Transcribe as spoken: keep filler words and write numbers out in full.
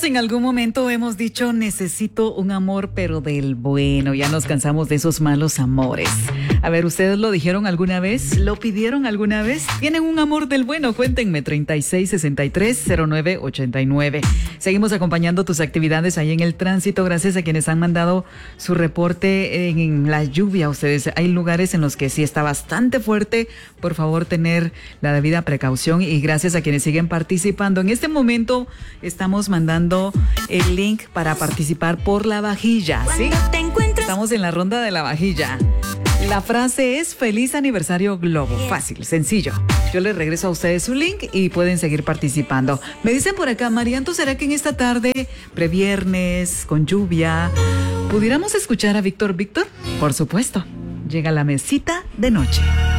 Todos en algún momento hemos dicho necesito un amor pero del bueno, ya nos cansamos de esos malos amores. A ver, ¿ustedes lo dijeron alguna vez? ¿Lo pidieron alguna vez? ¿Tienen un amor del bueno? Cuéntenme, treinta y seis sesenta y tres cero nueve ochenta y nueve. Seguimos acompañando tus actividades ahí en el tránsito, gracias a quienes han mandado su reporte en, en la lluvia. Ustedes, hay lugares en los que sí está bastante fuerte, por favor tener la debida precaución y gracias a quienes siguen participando. En este momento estamos mandando el link para participar por la vajilla, ¿sí? Estamos en la ronda de la vajilla. La frase es feliz aniversario Globo. Fácil, sencillo. Yo les regreso a ustedes su link y pueden seguir participando. Me dicen por acá, Marianto, ¿será que en esta tarde, previernes, con lluvia, pudiéramos escuchar a Víctor Víctor? Por supuesto. Llega la mesita de noche.